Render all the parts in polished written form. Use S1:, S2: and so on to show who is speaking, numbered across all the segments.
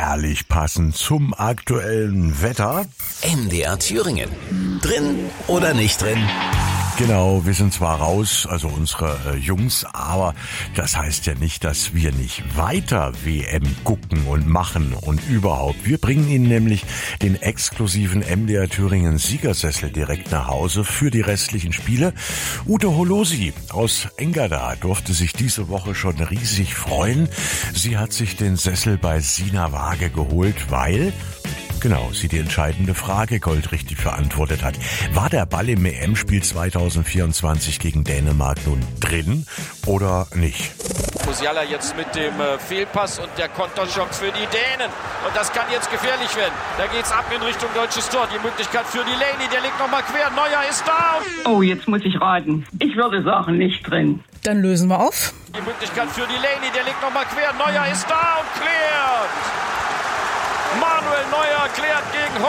S1: herrlich passend zum aktuellen Wetter.
S2: MDR Thüringen. Drin oder nicht drin?
S1: Genau, wir sind zwar raus, also unsere Jungs, aber das heißt ja nicht, dass wir nicht weiter WM gucken und machen und überhaupt. Wir bringen Ihnen nämlich den exklusiven MDR Thüringen Siegersessel direkt nach Hause für die restlichen Spiele. Ute Holosi aus Engerda durfte sich diese Woche schon riesig freuen. Sie hat sich den Sessel bei Sina Waage geholt, weil sie die entscheidende Frage goldrichtig beantwortet hat. War der Ball im EM-Spiel 2024 gegen Dänemark nun drin oder nicht?
S3: Musiala jetzt mit dem Fehlpass und der Konterchance für die Dänen. Und das kann jetzt gefährlich werden. Da geht's ab in Richtung deutsches Tor. Die Möglichkeit für Delaney, der legt nochmal quer. Neuer ist da.
S4: Oh, jetzt muss ich raten. Ich würde sagen, nicht drin.
S5: Dann lösen wir auf.
S3: Die Möglichkeit für Delaney, der legt nochmal quer. Neuer ist da und klärt. Manuel Neuer klärt gegen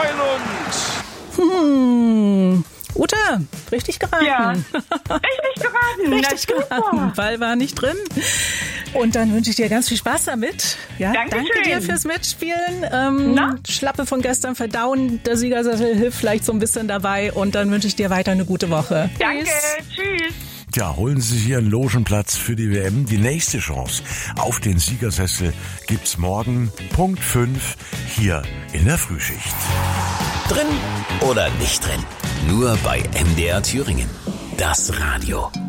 S3: Heulund.
S5: Ute, richtig geraten.
S4: Ja, richtig geraten.
S5: Richtig geraten. Ball war nicht drin. Und dann wünsche ich dir ganz viel Spaß damit. Ja,
S4: Dankeschön.
S5: Danke dir fürs Mitspielen. Schlappe von gestern verdauen. Der Siegersessel hilft vielleicht so ein bisschen dabei. Und dann wünsche ich dir weiter eine gute Woche.
S4: Danke, tschüss.
S1: Ja, holen Sie sich Ihren Logenplatz für die WM. Die nächste Chance auf den Siegersessel gibt's morgen Punkt 5 hier in der Frühschicht.
S2: Drin oder nicht drin? Nur bei MDR Thüringen. Das Radio.